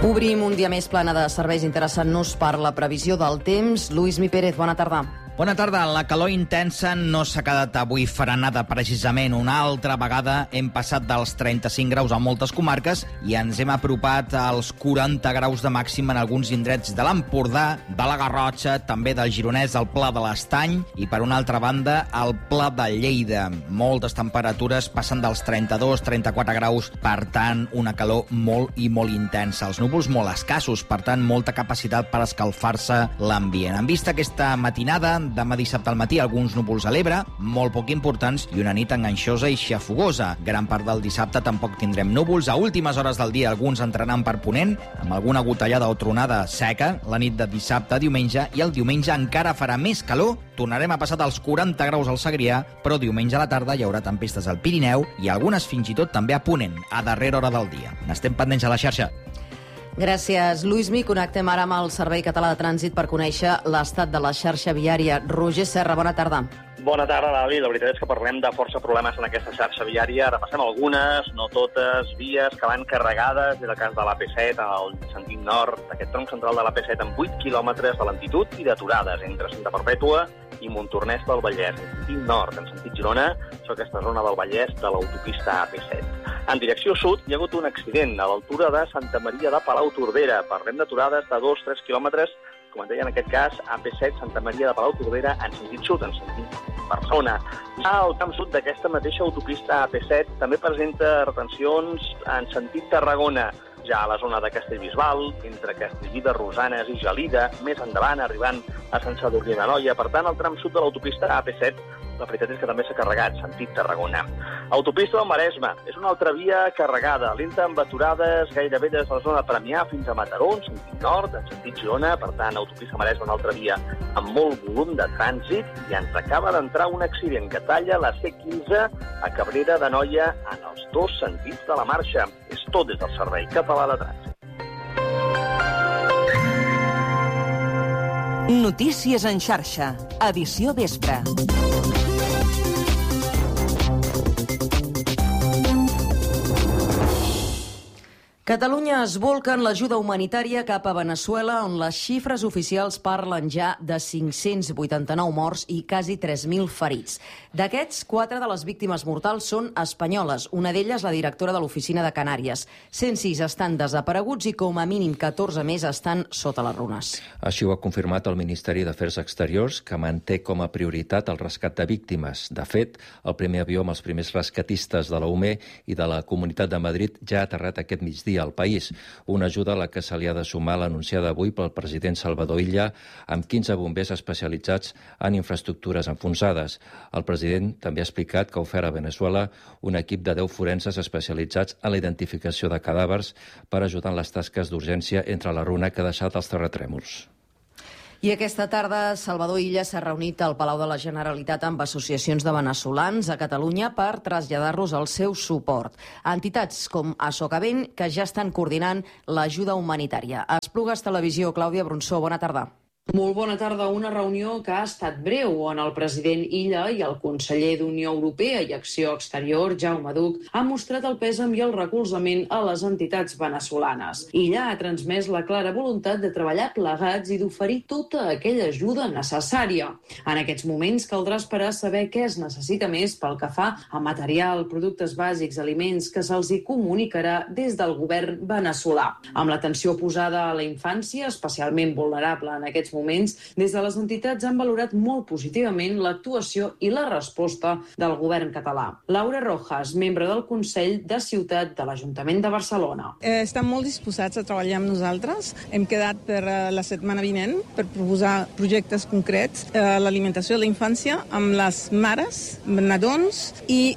Obrim un dia més plana de serveis interessant-nos per la previsió del temps. Lluís Mi Pérez, bona tarda. Bona tarda. La calor intensa no s'ha quedat avui frenada precisament. Una altra vegada hem passat dels 35 graus a moltes comarques i ens hem apropat als 40 graus de màxim en alguns indrets de l'Empordà, de la Garrotxa, també del Gironès, del Pla de l'Estany i, per una altra banda, el Pla de Lleida. Moltes temperatures passen dels 32-34 graus, per tant, una calor molt i molt intensa. Els núvols molt escassos, per tant, molta capacitat per escalfar-se l'ambient. En vista aquesta matinada, demà dissabte al matí, alguns núvols a l'Ebre, molt poc importants, i una nit enganxosa i xafogosa. Gran part del dissabte tampoc tindrem núvols. A últimes hores del dia alguns entraran per ponent, amb alguna gotellada o tronada seca, la nit de dissabte a diumenge, i el diumenge encara farà més calor. Tornarem a passar dels 40 graus al Segrià, però diumenge a la tarda hi haurà tempestes al Pirineu i algunes fins i tot també a ponent, a darrera hora del dia. N'estem pendents a la xarxa. Gràcies, Lluís Mi. Connectem ara amb el Servei Català de Trànsit per conèixer l'estat de la xarxa viària. Roger Serra, bona tarda. Bona tarda, David. La veritat és que parlem de força problemes en aquesta xarxa viària. Repassem algunes, no totes, vies que van carregades. És el cas de l'AP7, al sentit nord, d'aquest tronc central de l'AP7, amb 8 quilòmetres de lentitud i d'aturades entre Santa Perpètua i Montornès del Vallès, en sentit nord, en sentit Girona, això aquesta zona del Vallès de l'autopista AP7. En direcció sud hi ha hagut un accident a l'altura de Santa Maria de Palautordera. Parlem d'aturades de 2-3 quilòmetres, com et deia en aquest cas, AP7, Santa Maria de Palautordera, en sentit sud, en sentit Barcelona. Al tram sud d'aquesta mateixa autopista AP7 també presenta retencions en sentit Tarragona, ja a la zona de Castellbisbal, entre Castellví de Rosanes i Gelida, més endavant, arribant a Sant Sadurní d'Anoia. Per tant, el tram sud de l'autopista AP7, la veritat és que també s'ha carregat, sentit Tarragona. Autopista del Maresme és una altra via carregada, lenta amb aturades gairebé des de la zona de Premià fins a Mataró, en sentit nord, en sentit Girona. Per tant, autopista Maresme, una altra via amb molt volum de trànsit, i ens acaba d'entrar un accident que talla la C15 a Cabrera d'Anoia en els dos sentits de la marxa. És tot des del Servei Català de Trànsit. Notícies en xarxa, edició vespre. Catalunya es volca en l'ajuda humanitària cap a Veneçuela, on les xifres oficials parlen ja de 589 morts i quasi 3.000 ferits. D'aquests, 4 de les víctimes mortals són espanyoles, una d'elles la directora de l'Oficina de Canàries. 106 estan desapareguts i com a mínim 14 més estan sota les runes. Així ho ha confirmat el Ministeri d'Afers Exteriors, que manté com a prioritat el rescat de víctimes. De fet, el primer avió amb els primers rescatistes de la UME i de la Comunitat de Madrid ja ha aterrat aquest migdia al país. Una ajuda a la que se li ha de sumar l'anunciada avui pel president Salvador Illa, amb 15 bombers especialitzats en infraestructures enfonsades. El president també ha explicat que ha ofert a Veneçuela un equip de 10 forenses especialitzats en la identificació de cadàvers per ajudar en les tasques d'urgència entre la runa que ha deixat els terratrèmols. I aquesta tarda Salvador Illa s'ha reunit al Palau de la Generalitat amb associacions de veneçolans a Catalunya per traslladar-los el seu suport. Entitats com Asocavent, que ja estan coordinant l'ajuda humanitària. A Esplugues Televisió, Clàudia Bronsó, bona tarda. Molt bona tarda. Una reunió que ha estat breu, on el president Illa i el conseller d'Unió Europea i Acció Exterior, Jaume Duch, han mostrat el pèsam i el recolzament a les entitats veneçolanes. Illa ha transmès la clara voluntat de treballar plegats i d'oferir tota aquella ajuda necessària. En aquests moments caldrà esperar a saber què es necessita més pel que fa a material, productes bàsics, aliments, que se'ls hi comunicarà des del govern veneçolà. Amb l'atenció posada a la infància, especialment vulnerable en aquests moments, des de les entitats han valorat molt positivament l'actuació i la resposta del govern català. Laura Rojas, membre del Consell de Ciutat de l'Ajuntament de Barcelona. Estan molt disposats a treballar amb nosaltres. Hem quedat per la setmana vinent per proposar projectes concrets, l'alimentació de la infància, amb les mares, nadons i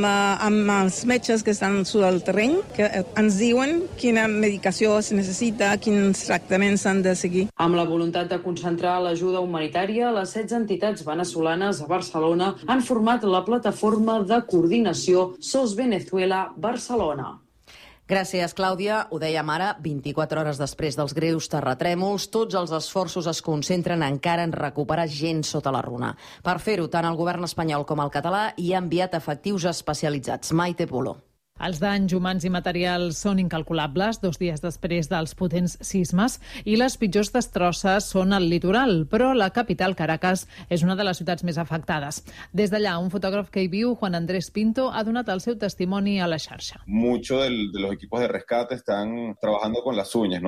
amb els metges que estan sobre el terreny, que ens diuen quina medicació es necessita, quins tractaments s'han de seguir. Amb la voluntat de concentrar l'ajuda humanitària, les 16 entitats veneçolanes a Barcelona han format la plataforma de coordinació SOS Venezuela Barcelona. Gràcies, Clàudia. Ho dèiem ara, 24 hores després dels greus terratrèmols, tots els esforços es concentren encara en recuperar gent sota la runa. Per fer-ho, tant el govern espanyol com el català hi ha enviat efectius especialitzats. Maite Polo. Els danys humans i materials són incalculables 2 dies després dels potents sismes i les pitjors destrosses són al litoral, però la capital, Caracas, és una de les ciutats més afectades. Des d'allà, un fotògraf que hi viu, Juan Andrés Pinto, ha donat el seu testimoni a la xarxa. Muchos de los equipos de rescate están trabajando con las uñas,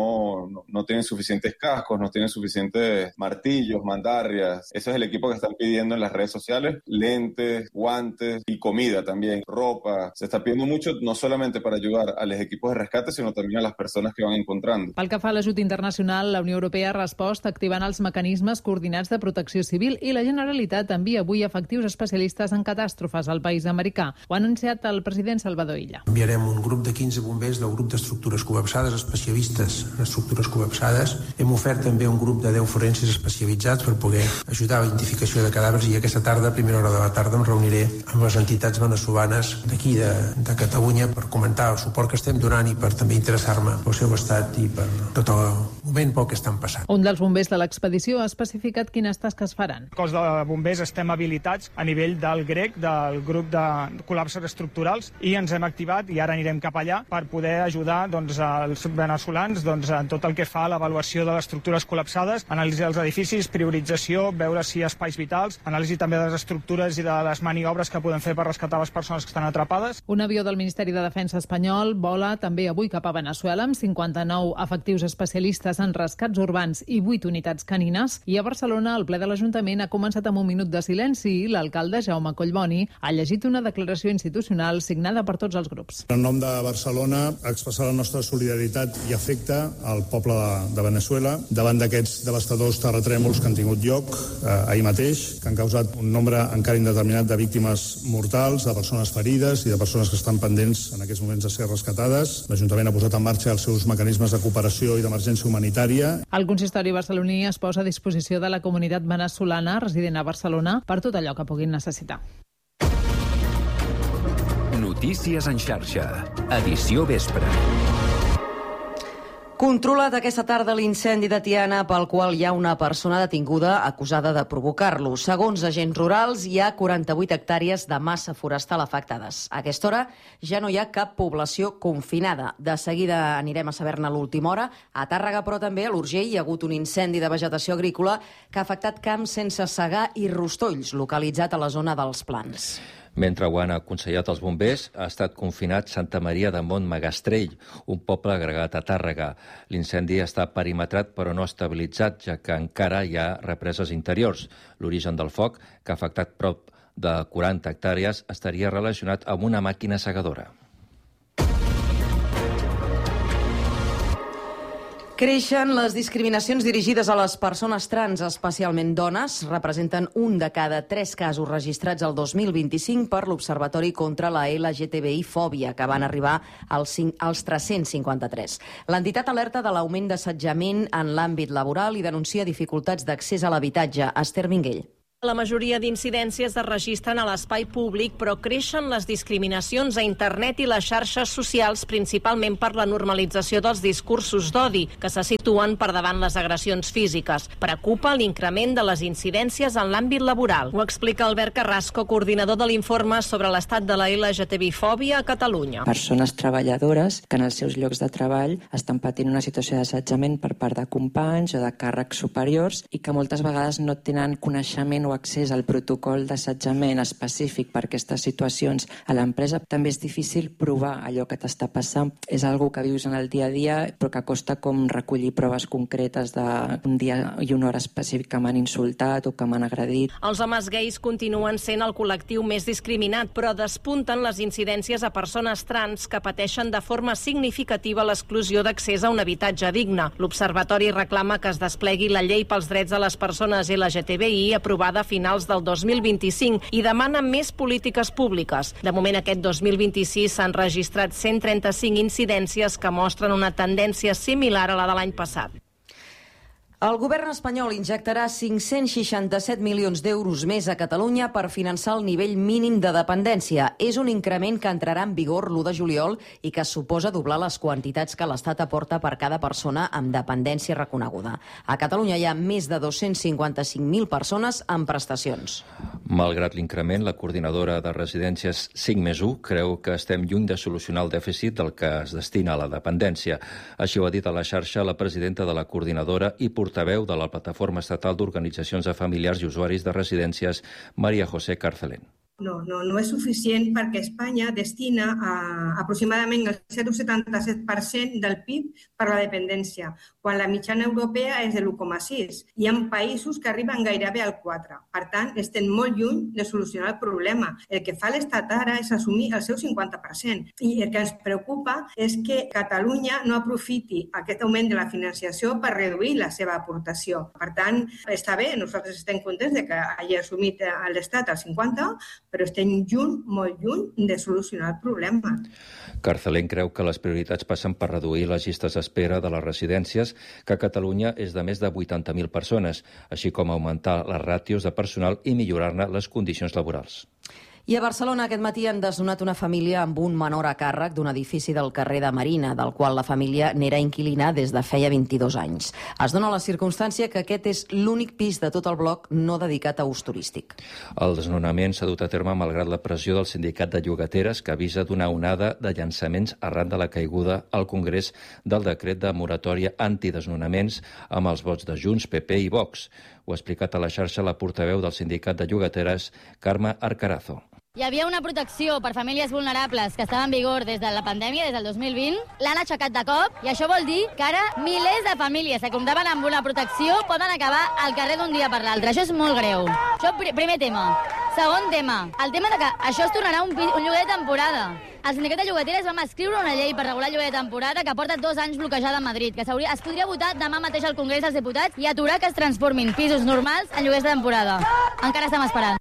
no tienen suficientes cascos, no tienen suficientes martillos, mandarrias. Ese es el equipo que están pidiendo en las redes sociales, lentes, guantes y comida también, ropa. Se está pidiendo mucho, no solamente para ayudar a los equipos de rescate, sino también a las personas que van encontrando. Pel que fa a l'ajut internacional, la Unió Europea ha respost activant els mecanismes coordinats de protecció civil i la Generalitat envia avui efectius especialistes en catàstrofes al país americà. Ho ha anunciat el president Salvador Illa. Enviarem un grup de 15 bombers del grup d'estructures col·lapsades, especialistes en estructures col·lapsades. Hem ofert també un grup de 10 forenses especialitzats per poder ajudar a la identificació de cadàvers i aquesta tarda, a primera hora de la tarda, em reuniré amb les entitats veneçolanes d'aquí de Catalunya per comentar el suport que estem donant i per també interessar-me pel seu estat i per tot el moment pel que estan passant. Un dels bombers de l'expedició ha especificat quines tasques faran. El cos de bombers estem habilitats a nivell del GREC, del grup de col·lapses estructurals, i ens hem activat i ara anirem cap allà per poder ajudar els veneçolans en tot el que fa a l'avaluació de les estructures col·lapsades, anàlisi dels edificis, priorització, veure si hi ha espais vitals, anàlisi també de les estructures i de les maniobres que podem fer per rescatar les persones que estan atrapades. Un avió del Ministeri de Defensa espanyol vola també avui cap a Veneçuela amb 59 efectius especialistes en rescats urbans i 8 unitats canines, i a Barcelona el ple de l'Ajuntament ha començat amb un minut de silenci i l'alcalde Jaume Collboni ha llegit una declaració institucional signada per tots els grups. En nom de Barcelona, expressar la nostra solidaritat i afecte al poble de Veneçuela davant d'aquests devastadors terratrèmols que han tingut lloc ahir mateix, que han causat un nombre encara indeterminat de víctimes mortals, de persones ferides i de persones que estan pendents en aquests moments de ser rescatades. L'Ajuntament ha posat en marxa els seus mecanismes de cooperació i d'emergència humanitària. El consistori barceloní es posa a disposició de la comunitat veneçolana resident a Barcelona per tot allò que puguin necessitar. Notícies en xarxa. Edició vespre. Controlat aquesta tarda l'incendi de Tiana pel qual hi ha una persona detinguda acusada de provocar-lo. Segons agents rurals, hi ha 48 hectàrees de massa forestal afectades. A aquesta hora ja no hi ha cap població confinada. De seguida anirem a saber-ne l'última hora. A Tàrrega, però també a l'Urgell, hi ha hagut un incendi de vegetació agrícola que ha afectat camps sense segar i rostolls, localitzat a la zona dels Plans. Mentre ho han aconsellat els bombers, ha estat confinat Santa Maria de Montmagastrell, un poble agregat a Tàrrega. L'incendi està perimetrat però no estabilitzat, ja que encara hi ha represes interiors. L'origen del foc, que ha afectat prop de 40 hectàrees, estaria relacionat amb una màquina segadora. Creixen les discriminacions dirigides a les persones trans, especialment dones. Representen un de cada 3 casos registrats el 2025 per l'Observatori contra la LGTBI-fòbia, que van arribar als 353. L'entitat alerta de l'augment d'assetjament en l'àmbit laboral i denuncia dificultats d'accés a l'habitatge. Esther Minguell. La majoria d'incidències es registren a l'espai públic, però creixen les discriminacions a internet i les xarxes socials, principalment per la normalització dels discursos d'odi, que se situen per davant les agressions físiques. Preocupa l'increment de les incidències en l'àmbit laboral. Ho explica Albert Carrasco, coordinador de l'informe sobre l'estat de la LGTBI-fòbia a Catalunya. Persones treballadores que en els seus llocs de treball estan patint una situació d'assetjament per part de companys o de càrrecs superiors i que moltes vegades no tenen coneixement o accés al protocol d'assetjament específic per aquestes situacions a l'empresa. També és difícil provar allò que t'està passant. És algo que vius en el dia a dia, però que costa com recollir proves concretes d'un dia i una hora específic que m'han insultat o que m'han agredit. Els homes gais continuen sent el col·lectiu més discriminat, però despunten les incidències a persones trans que pateixen de forma significativa l'exclusió d'accés a un habitatge digne. L'Observatori reclama que es desplegui la llei pels drets de les persones LGTBI aprovada a finals del 2025 i demana més polítiques públiques. De moment, aquest 2026 s'han registrat 135 incidències que mostren una tendència similar a la de l'any passat. El govern espanyol injectarà 567 milions d'euros més a Catalunya per finançar el nivell mínim de dependència. És un increment que entrarà en vigor l'1 de juliol i que suposa doblar les quantitats que l'Estat aporta per cada persona amb dependència reconeguda. A Catalunya hi ha més de 255.000 persones amb prestacions. Malgrat l'increment, la coordinadora de residències 5+1 creu que estem lluny de solucionar el dèficit del que es destina a la dependència. Així ho ha dit a la xarxa la presidenta de la coordinadora i portaveu de la Plataforma Estatal d'Organitzacions de Familiars i Usuaris de Residències, María José Carcelén. No és suficient perquè Espanya destina aproximadament el 0,77% del PIB per a la dependència, quan la mitjana europea és de l'1,6%. Hi ha països que arriben gairebé al 4%. Per tant, estem molt lluny de solucionar el problema. El que fa l'Estat ara és assumir el seu 50%. I el que ens preocupa és que Catalunya no aprofiti aquest augment de la financiació per reduir la seva aportació. Per tant, està bé, nosaltres estem contents de que hagi assumit l'Estat el 50%, però estem molt lluny de solucionar el problema. Carcelén creu que les prioritats passen per reduir les llistes d'espera de les residències, que a Catalunya és de més de 80.000 persones, així com augmentar les ràtios de personal i millorar-ne les condicions laborals. I a Barcelona aquest matí han desnonat una família amb un menor a càrrec d'un edifici del carrer de Marina, del qual la família n'era inquilina des de feia 22 anys. Es dona la circumstància que aquest és l'únic pis de tot el bloc no dedicat a ús turístic. El desnonament s'ha dut a terme malgrat la pressió del sindicat de llogateres, que avisa d'una onada de llançaments arran de la caiguda al Congrés del decret de moratòria antidesnonaments amb els vots de Junts, PP i Vox. Ho ha explicat a la xarxa la portaveu del sindicat de llogateres, Carme Arcarazo. Hi havia una protecció per famílies vulnerables que estava en vigor des de la pandèmia, des del 2020. L'han aixecat de cop i això vol dir que ara milers de famílies que comptaven amb una protecció poden acabar al carrer d'un dia per l'altre. Això és molt greu. Això, primer tema. Segon tema, el tema de que això es tornarà un lloguer de temporada. El sindicat de llogateres vam escriure una llei per regular el lloguer de temporada que porta 2 anys bloquejada a Madrid, que es podria votar demà mateix al Congrés dels Diputats i aturar que es transformin pisos normals en lloguers de temporada. Encara estem esperant.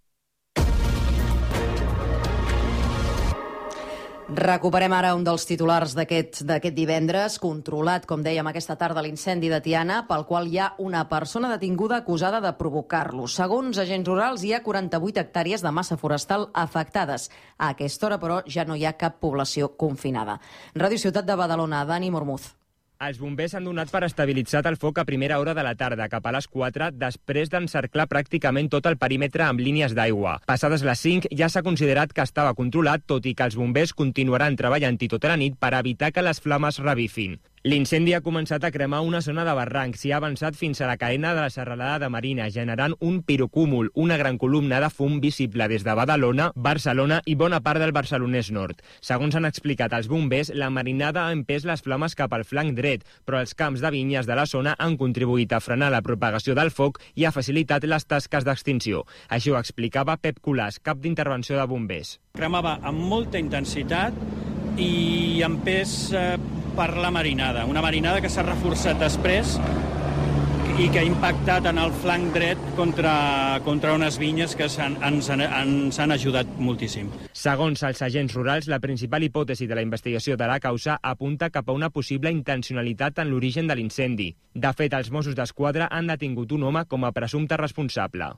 Recuperem ara un dels titulars d'aquest divendres, controlat, com dèiem, aquesta tarda l'incendi de Tiana, pel qual hi ha una persona detinguda acusada de provocar-lo. Segons agents rurals, hi ha 48 hectàrees de massa forestal afectades. A aquesta hora, però, ja no hi ha cap població confinada. Ràdio Ciutat de Badalona, Dani Mormuz. Els bombers han donat per estabilitzat el foc a primera hora de la tarda, cap a les 4, després d'encerclar pràcticament tot el perímetre amb línies d'aigua. Passades les 5, ja s'ha considerat que estava controlat, tot i que els bombers continuaran treballant-hi tota la nit per evitar que les flames revifin. L'incendi ha començat a cremar una zona de barrancs i ha avançat fins a la carena de la serralada de Marina, generant un pirocúmul, una gran columna de fum visible des de Badalona, Barcelona i bona part del Barcelonès Nord. Segons han explicat els bombers, la marinada ha empès les flames cap al flanc dret, però els camps de vinyes de la zona han contribuït a frenar la propagació del foc i ha facilitat les tasques d'extinció. Així ho explicava Pep Colàs, cap d'intervenció de bombers. Cremava amb molta intensitat i empès per la marinada, una marinada que s'ha reforçat després i que ha impactat en el flanc dret contra unes vinyes que ens han ajudat moltíssim. Segons els agents rurals, la principal hipòtesi de la investigació de la causa apunta cap a una possible intencionalitat en l'origen de l'incendi. De fet, els Mossos d'Esquadra han detingut un home com a presumpte responsable.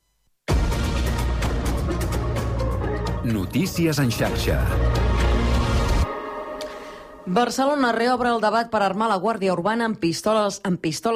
Notícies en xarxa. Barcelona reobre el debat per armar la Guàrdia Urbana amb pistoles